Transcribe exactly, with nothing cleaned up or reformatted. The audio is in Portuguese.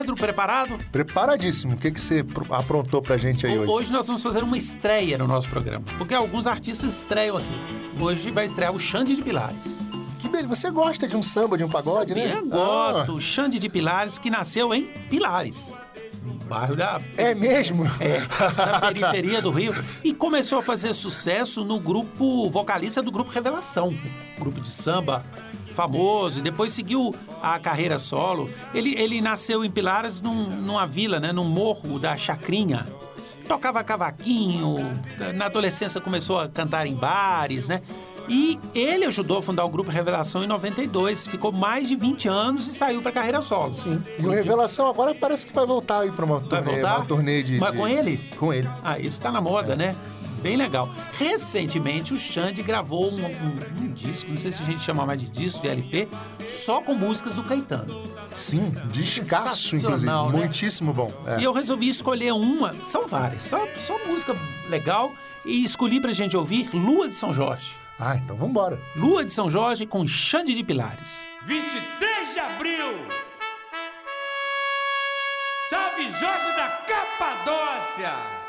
Pedro, preparado? Preparadíssimo. O que, que você aprontou pra gente aí hoje? Hoje nós vamos fazer uma estreia no nosso programa, porque alguns artistas estreiam aqui. Hoje vai estrear o Xande de Pilares. Que beleza. Você gosta de um samba, de um pagode, Sabia, né? Eu gosto. Ah. O Xande de Pilares, que nasceu em Pilares, no bairro da... É mesmo? É, da periferia do Rio. E começou a fazer sucesso no grupo, vocalista do grupo Revelação, grupo de samba famoso, e depois seguiu a carreira solo. Ele, ele nasceu em Pilares, num, numa vila, né, num morro da Chacrinha. Tocava cavaquinho, na adolescência começou a cantar em bares, né? E ele ajudou a fundar o grupo Revelação em noventa e dois. Ficou mais de vinte anos e saiu pra carreira solo. Sim. E o Revelação agora parece que vai voltar aí pra uma vai turnê, voltar? uma turnê de... Mas de... com ele? Com ele. Ah, isso tá na moda, é. né? Bem legal. Recentemente, o Xande gravou um, um, um disco, não sei se a gente chama mais de disco, de L P, só com músicas do Caetano. Sim, descasso, inclusive. Né? Muitíssimo bom. É. E eu resolvi escolher uma, são várias, só, só música legal, e escolhi pra gente ouvir Lua de São Jorge. Ah, então vambora. Lua de São Jorge com Xande de Pilares. vinte e três de abril. Salve Jorge da Capadócia!